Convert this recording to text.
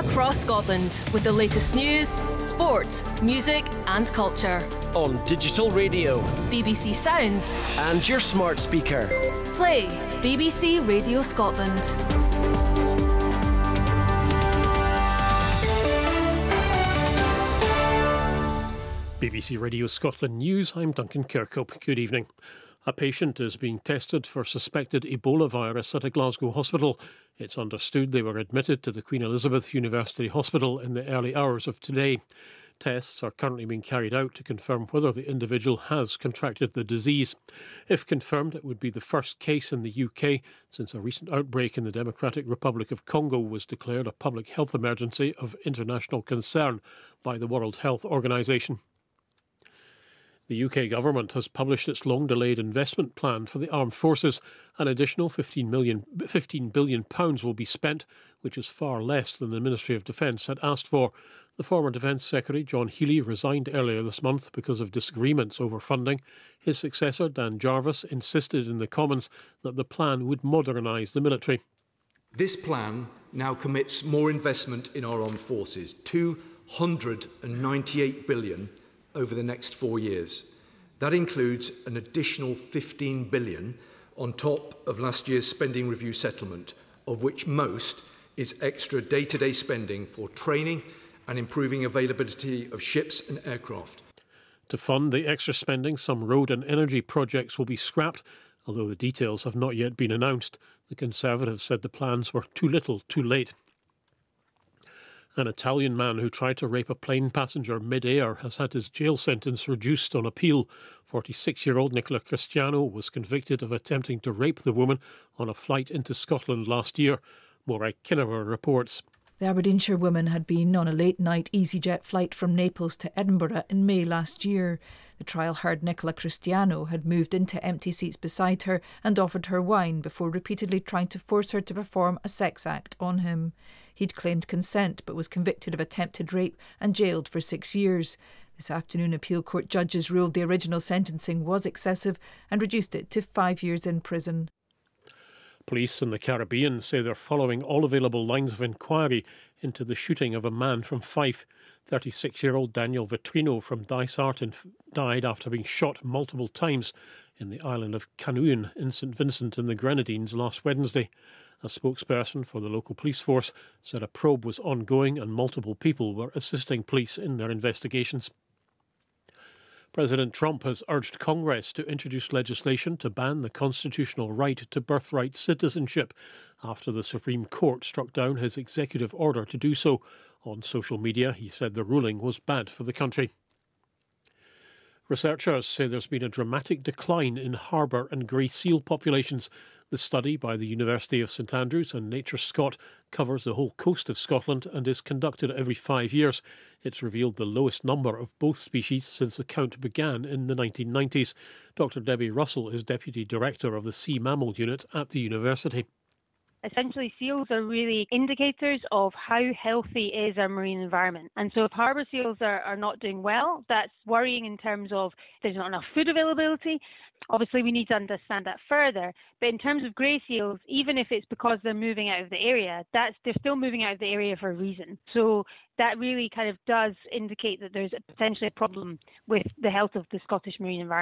across Scotland with the latest news, sport, music and culture. On digital radio, BBC Sounds and your smart speaker. Play BBC Radio Scotland. BBC Radio Scotland News, I'm Duncan Kirkhope. Good evening. A patient is being tested for suspected Ebola virus at a Glasgow hospital. It's understood they were admitted to the Queen Elizabeth University Hospital in the early hours of today. Tests are currently being carried out to confirm whether the individual has contracted the disease. If confirmed, it would be the first case in the UK since a recent outbreak in the Democratic Republic of Congo was declared a public health emergency of international concern by the World Health Organization. The UK government has published its long-delayed investment plan for the armed forces. An additional £15 billion will be spent, which is far less than the Ministry of Defence had asked for. The former Defence Secretary, John Healey, resigned earlier this month because of disagreements over funding. His successor, Dan Jarvis, insisted in the Commons that the plan would modernise the military. This plan now commits more investment in our armed forces, £298 billion over the next 4 years. That includes an additional £15 billion on top of last year's spending review settlement, of which most is extra day-to-day spending for training and improving availability of ships and aircraft. To fund the extra spending, some road and energy projects will be scrapped, although the details have not yet been announced. The Conservatives said the plans were too little, too late. An Italian man who tried to rape a plane passenger mid-air has had his jail sentence reduced on appeal. 46-year-old Nicola Cristiano was convicted of attempting to rape the woman on a flight into Scotland last year. Moray Kinnever reports. The Aberdeenshire woman had been on a late-night EasyJet flight from Naples to Edinburgh in May last year. The trial heard Nicola Cristiano had moved into empty seats beside her and offered her wine before repeatedly trying to force her to perform a sex act on him. He'd claimed consent but was convicted of attempted rape and jailed for 6 years. This afternoon, appeal court judges ruled the original sentencing was excessive and reduced it to 5 years in prison. Police in the Caribbean say they're following all available lines of inquiry into the shooting of a man from Fife. 36-year-old Daniel Vitrino from Dysart died after being shot multiple times in the island of Canoan in St Vincent in the Grenadines last Wednesday. A spokesperson for the local police force said a probe was ongoing and multiple people were assisting police in their investigations. President Trump has urged Congress to introduce legislation to ban the constitutional right to birthright citizenship after the Supreme Court struck down his executive order to do so. On social media, he said the ruling was bad for the country. Researchers say there's been a dramatic decline in harbour and grey seal populations. The study by the University of St Andrews and Nature Scot covers the whole coast of Scotland and is conducted every 5 years. It's revealed the lowest number of both species since the count began in the 1990s. Dr Debbie Russell is Deputy Director of the Sea Mammal Unit at the university. Essentially, seals are really indicators of how healthy is our marine environment. And so if harbour seals are not doing well, that's worrying in terms of there's not enough food availability. Obviously, we need to understand that further. But in terms of grey seals, even if it's because they're moving out of the area, they're still moving out of the area for a reason. So that really kind of does indicate that there's potentially a problem with the health of the Scottish marine environment.